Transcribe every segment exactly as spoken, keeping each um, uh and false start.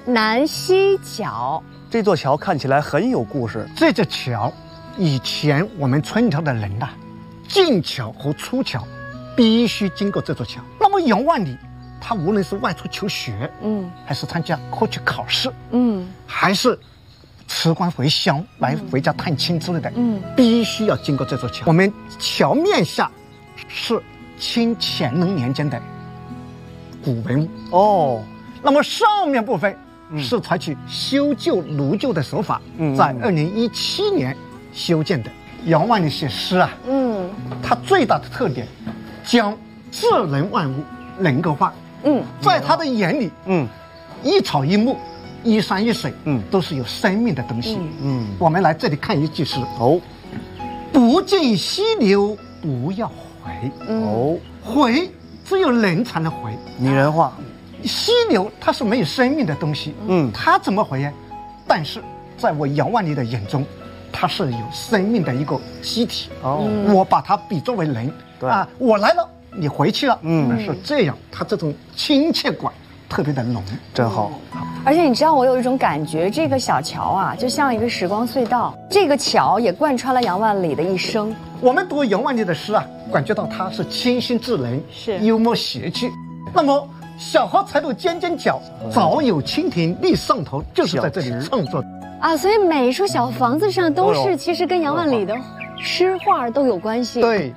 南溪桥。 这座桥看起来很有故事。 这座桥，以前我们村里头的人呐、啊，进桥和出桥必须经过这座桥。那么杨万里，他无论是外出求学，嗯，还是参加科举考试，嗯，还是辞官回乡来回家探亲之类的，嗯，必须要经过这座桥。我们桥面下是清乾隆年间的古文物哦，那么上面部分是采取修旧如旧的手法，嗯、在二零一七年修建的。杨万里写诗啊，嗯，他最大的特点将自然万物人格化，嗯，在他的眼里，嗯，一草一木，一山一水，嗯，都是有生命的东西，嗯，嗯我们来这里看一句诗哦，不见溪流不要回，哦，回只有人才能回， 拟人化。 溪流它是没有生命的东西，嗯，它怎么回呀？但是在我杨万里的眼中，它是有生命的一个机体。哦，我把它比作为人，对啊，我来了，你回去了，嗯，是这样，它这种亲切感特别的浓， 真好。 而且你知道，我有一种感觉，这个小桥啊，就像一个时光隧道，这个桥也贯穿了杨万里的一生。 我们读杨万里的诗啊，感觉到他是清新自然，是幽默谐趣。那么小荷才露尖尖角，早有蜻蜓立上头，就是在这里创作的啊。所以每一处小房子上都是其实跟杨万里的诗画都有关系。 对。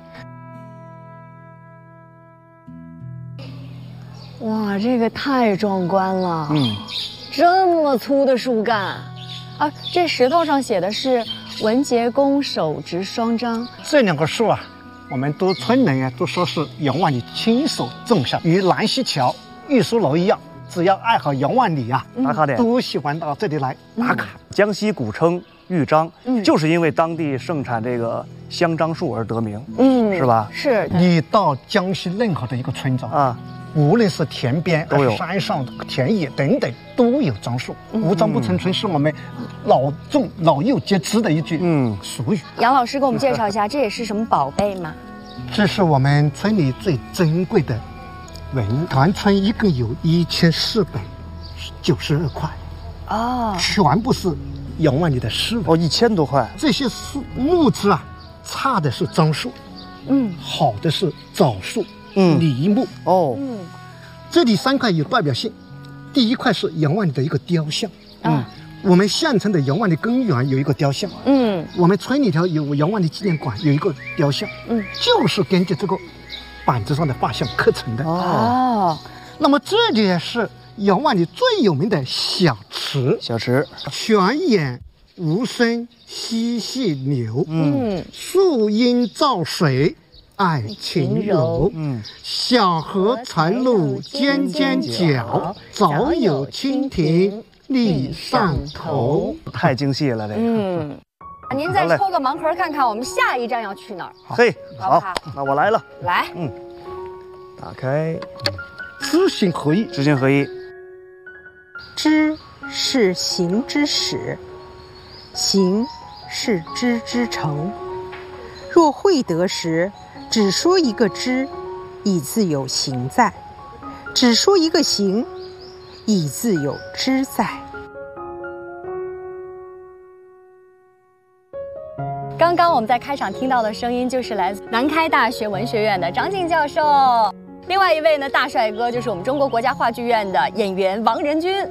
哇，这个太壮观了！嗯，这么粗的树干，啊，这石头上写的是“文节公手执双章”。 这两个树啊，我们都村人啊都说是杨万里亲手种下，与南溪桥、玉书楼一样，只要爱好杨万里啊， 打卡点都喜欢到这里来打卡。 嗯、江西古称玉章，嗯，就是因为当地盛产这个香樟树而得名，嗯，是吧？ 是。 你到江西任何的一个村庄啊。无论是田边、还是山上、田野等等，都有樟树。嗯、无樟不成村是我们老众老幼皆知的一句嗯俗语。 杨老师给我们介绍一下，这也是什么宝贝吗？ 这是我们村里最珍贵的文物。团村一共有一千四百九十二块，哦，全部是杨万里的诗文。 哦，一千多块。 这些树木质啊，差的是樟树，嗯，好的是枣树。嗯，梨木哦，嗯，这里三块有代表性。第一块是杨万里的一个雕像，嗯，我们县城的杨万里公园有一个雕像，嗯，我们村里头有杨万里纪念馆有一个雕像，嗯，就是根据这个板子上的画像刻成的哦。那么这里也是杨万里最有名的小池， 小池， 泉眼无声惜细流，嗯，树阴照水。爱晴柔，嗯，小荷才露尖尖角，早有蜻蜓立上头。 太精细了，这个。嗯， 您再抽个盲盒看看，我们下一站要去哪儿？ 嘿，好，那我来了。 来， 嗯，打开， 知行合一， 知行合一。 知是行之始，行是知之成。若会得时，只说一个知，已自有行在；只说一个行，已自有知在。 刚刚我们在开场听到的声音，就是来自南开大学文学院的张静教授。另外一位呢，大帅哥就是我们中国国家话剧院的演员王仁君。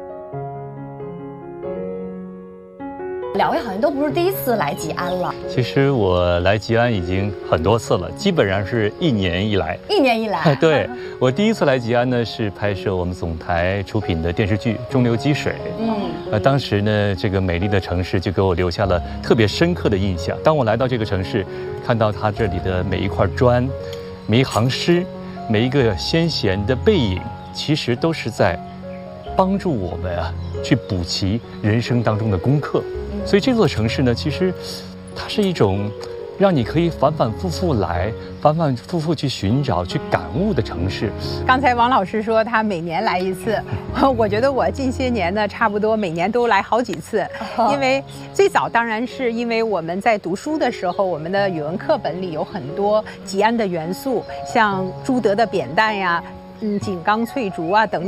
两位好像都不是第一次来吉安了。 其实我来吉安已经很多次了，基本上是一年一来。 一年一来。 对，我第一次来吉安呢，是拍摄我们总台出品的电视剧《中流击水》。嗯，呃，当时呢，这个美丽的城市就给我留下了特别深刻的印象。当我来到这个城市，看到它这里的每一块砖、每一行诗、每一个先贤的背影，其实都是在帮助我们啊，去补齐人生当中的功课。所以这座城市呢，其实它是一种让你可以反反复复来、反反复复去寻找、去感悟的城市。 刚才王老师说他每年来一次，我觉得我近些年呢，差不多每年都来好几次。因为最早当然是因为我们在读书的时候，我们的语文课本里有很多吉安的元素，像朱德的扁担呀、嗯井冈翠竹啊等。